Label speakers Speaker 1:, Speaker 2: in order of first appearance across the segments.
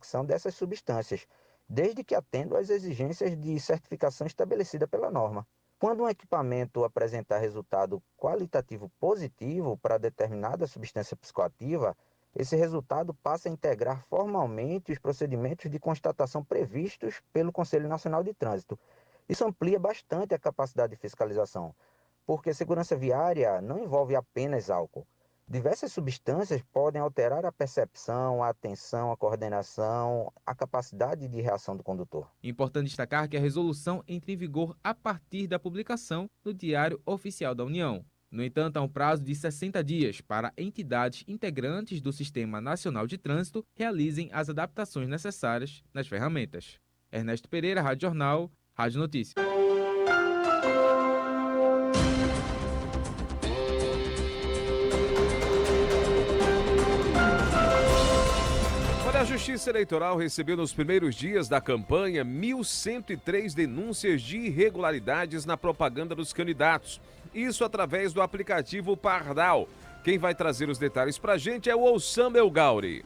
Speaker 1: detecção dessas substâncias, desde que atendam às exigências de certificação estabelecida pela norma. Quando um equipamento apresentar resultado qualitativo positivo para determinada substância psicoativa, esse resultado passa a integrar formalmente os procedimentos de constatação previstos pelo Conselho Nacional de Trânsito. Isso amplia bastante a capacidade de fiscalização, porque segurança viária não envolve apenas álcool. Diversas substâncias podem alterar a percepção, a atenção, a coordenação, a capacidade de reação do condutor.
Speaker 2: Importante destacar que a resolução entra em vigor a partir da publicação no Diário Oficial da União. No entanto, há um prazo de 60 dias para entidades integrantes do Sistema Nacional de Trânsito realizem as adaptações necessárias nas ferramentas. Ernesto Pereira, Rádio Jornal, Rádio Notícias.
Speaker 3: A Justiça Eleitoral recebeu nos primeiros dias da campanha 1.103 denúncias de irregularidades na propaganda dos candidatos. Isso através do aplicativo Pardal. Quem vai trazer os detalhes pra gente é o Osama El Gauri.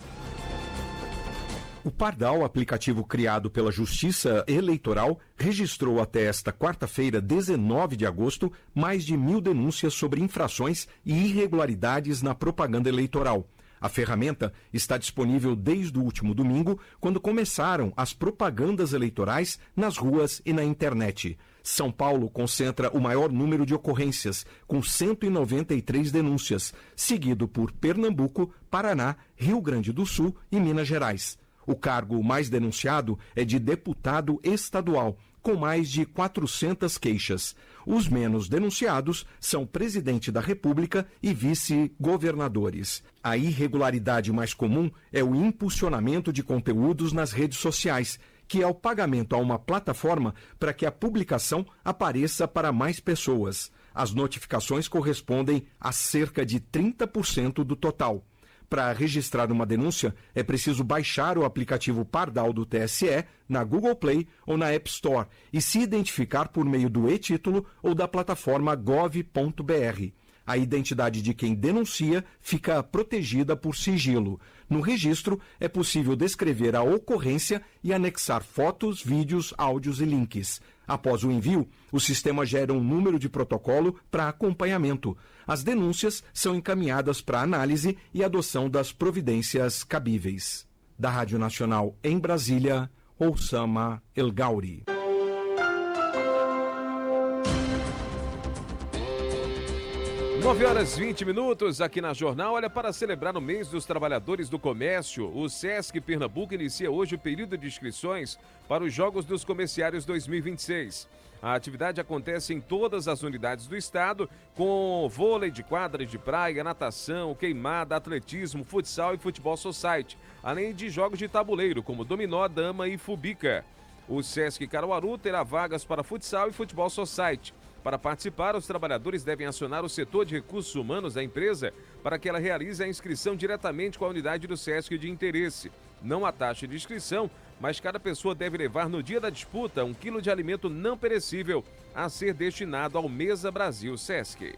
Speaker 4: O Pardal, aplicativo criado pela Justiça Eleitoral, registrou até esta quarta-feira, 19 de agosto, mais de 1.000 denúncias sobre infrações e irregularidades na propaganda eleitoral. A ferramenta está disponível desde o último domingo, quando começaram as propagandas eleitorais nas ruas e na internet. São Paulo concentra o maior número de ocorrências, com 193 denúncias, seguido por Pernambuco, Paraná, Rio Grande do Sul e Minas Gerais. O cargo mais denunciado é de deputado estadual, com mais de 400 queixas. Os menos denunciados são presidente da República e vice-governadores. A irregularidade mais comum é o impulsionamento de conteúdos nas redes sociais, que é o pagamento a uma plataforma para que a publicação apareça para mais pessoas. As notificações correspondem a cerca de 30% do total. Para registrar uma denúncia, é preciso baixar o aplicativo Pardal do TSE na Google Play ou na App Store e se identificar por meio do e-título ou da plataforma gov.br. A identidade de quem denuncia fica protegida por sigilo. No registro, é possível descrever a ocorrência e anexar fotos, vídeos, áudios e links. Após o envio, o sistema gera um número de protocolo para acompanhamento. As denúncias são encaminhadas para análise e adoção das providências cabíveis. Da Rádio Nacional em Brasília, Osama El Gauri.
Speaker 3: 9h20 aqui na Jornal. Olha, para celebrar o mês dos trabalhadores do comércio, o Sesc Pernambuco inicia hoje o período de inscrições para os Jogos dos Comerciários 2026. A atividade acontece em todas as unidades do estado, com vôlei de quadra de praia, natação, queimada, atletismo, futsal e futebol society, além de jogos de tabuleiro, como dominó, dama e fubica. O Sesc Caruaru terá vagas para futsal e futebol society. Para participar, os trabalhadores devem acionar o setor de recursos humanos da empresa para que ela realize a inscrição diretamente com a unidade do Sesc de interesse. Não há taxa de inscrição, mas cada pessoa deve levar no dia da disputa 1 quilo de alimento não perecível a ser destinado ao Mesa Brasil Sesc.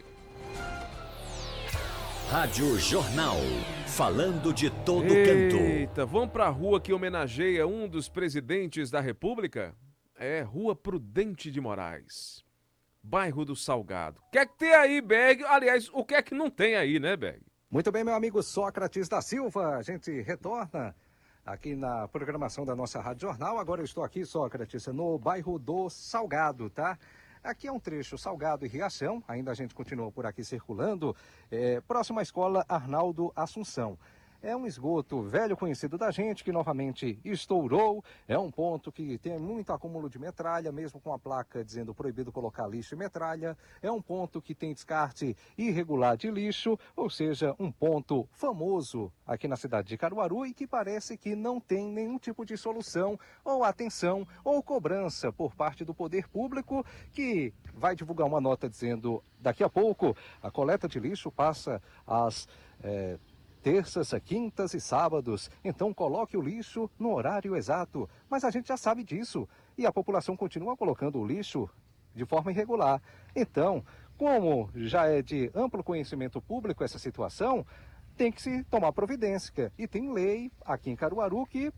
Speaker 5: Rádio Jornal, falando de todo canto.
Speaker 3: Eita, vamos para a rua que homenageia um dos presidentes da República? É Rua Prudente de Moraes. Bairro do Salgado. O que é que tem aí, Berg? Aliás, o que é que não tem aí, né, Berg?
Speaker 6: Muito bem, meu amigo Sócrates da Silva. A gente retorna aqui na programação da nossa Rádio Jornal. Agora eu estou aqui, Sócrates, no bairro do Salgado, tá? Aqui é um trecho Salgado e Riachão. Ainda a gente continua por aqui circulando. Próximo à escola Arnaldo Assunção. É um esgoto velho conhecido da gente, que novamente estourou. É um ponto que tem muito acúmulo de metralha, mesmo com a placa dizendo proibido colocar lixo e metralha. É um ponto que tem descarte irregular de lixo, ou seja, um ponto famoso aqui na cidade de Caruaru e que parece que não tem nenhum tipo de solução, ou atenção, ou cobrança por parte do poder público, que vai divulgar uma nota dizendo, daqui a pouco, a coleta de lixo passa às terças, quintas e sábados, então coloque o lixo no horário exato. Mas a gente já sabe disso e a população continua colocando o lixo de forma irregular. Então, como já é de amplo conhecimento público essa situação, tem que se tomar providência. E tem lei aqui em Caruaru que